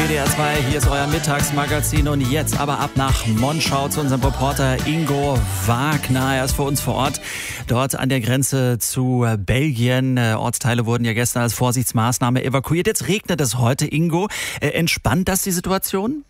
WDR 2, hier ist euer Mittagsmagazin und jetzt aber ab nach Monschau zu unserem Reporter Ingo Wagner. Er ist für uns vor Ort, dort an der Grenze zu Belgien. Ortsteile wurden ja gestern als Vorsichtsmaßnahme evakuiert. Jetzt regnet es heute, Ingo. Entspannt das die Situation?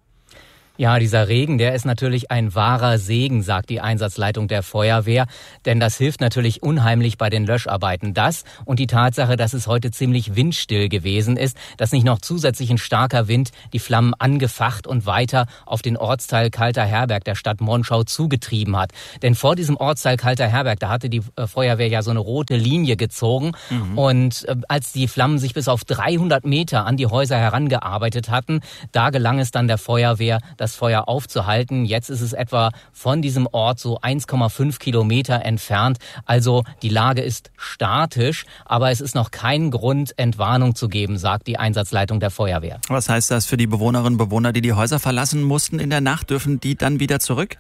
Ja, dieser Regen, der ist natürlich ein wahrer Segen, sagt die Einsatzleitung der Feuerwehr. Denn das hilft natürlich unheimlich bei den Löscharbeiten. Das und die Tatsache, dass es heute ziemlich windstill gewesen ist, dass nicht noch zusätzlich ein starker Wind die Flammen angefacht und weiter auf den Ortsteil Kalter Herberg der Stadt Monschau zugetrieben hat. Denn vor diesem Ortsteil Kalter Herberg, da hatte die Feuerwehr ja so eine rote Linie gezogen. Und als die Flammen sich bis auf 300 Meter an die Häuser herangearbeitet hatten, da gelang es dann der Feuerwehr, das Feuer aufzuhalten. Jetzt ist es etwa von diesem Ort so 1,5 Kilometer entfernt. Also die Lage ist statisch, aber es ist noch kein Grund, Entwarnung zu geben, sagt die Einsatzleitung der Feuerwehr. Was heißt das für die Bewohnerinnen und Bewohner, die die Häuser verlassen mussten in der Nacht? Dürfen die dann wieder zurück?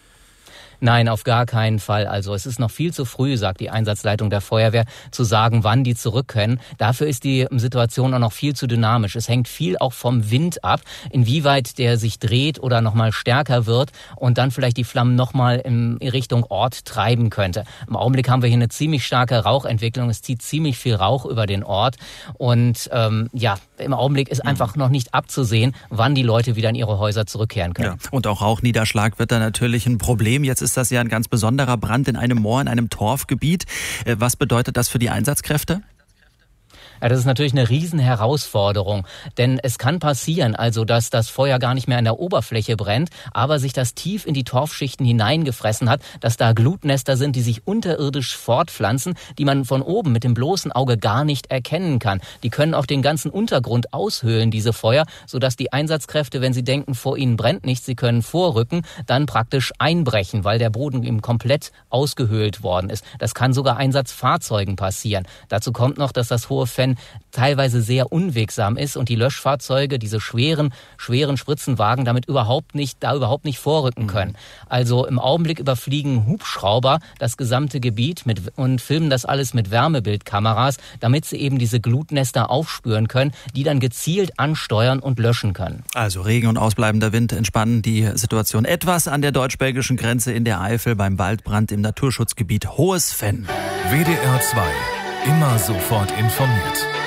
Nein, auf gar keinen Fall. Also es ist noch viel zu früh, sagt die Einsatzleitung der Feuerwehr, zu sagen, wann die zurück können. Dafür ist die Situation auch noch viel zu dynamisch. Es hängt viel auch vom Wind ab, inwieweit der sich dreht oder nochmal stärker wird und dann vielleicht die Flammen nochmal in Richtung Ort treiben könnte. Im Augenblick haben wir hier eine ziemlich starke Rauchentwicklung. Es zieht ziemlich viel Rauch über den Ort. Und im Augenblick ist einfach noch nicht abzusehen, wann die Leute wieder in ihre Häuser zurückkehren können. Ja. Und auch Rauchniederschlag wird da natürlich ein Problem. Jetzt ist das ja ein ganz besonderer Brand in einem Moor, in einem Torfgebiet. Was bedeutet das für die Einsatzkräfte? Ja, das ist natürlich eine Riesenherausforderung, denn es kann passieren, also dass das Feuer gar nicht mehr an der Oberfläche brennt, aber sich das tief in die Torfschichten hineingefressen hat, dass da Glutnester sind, die sich unterirdisch fortpflanzen, die man von oben mit dem bloßen Auge gar nicht erkennen kann. Die können auch den ganzen Untergrund aushöhlen, diese Feuer, sodass die Einsatzkräfte, wenn sie denken, vor ihnen brennt nichts, sie können vorrücken, dann praktisch einbrechen, weil der Boden eben komplett ausgehöhlt worden ist. Das kann sogar Einsatzfahrzeugen passieren. Dazu kommt noch, dass das hohe Fenn teilweise sehr unwegsam ist und die Löschfahrzeuge, diese schweren Spritzenwagen damit überhaupt nicht vorrücken können. Also im Augenblick überfliegen Hubschrauber das gesamte Gebiet und filmen das alles mit Wärmebildkameras, damit sie eben diese Glutnester aufspüren können, die dann gezielt ansteuern und löschen können. Also Regen und ausbleibender Wind entspannen die Situation etwas an der deutsch-belgischen Grenze in der Eifel beim Waldbrand im Naturschutzgebiet Hohes Fenn. WDR 2. Immer sofort informiert.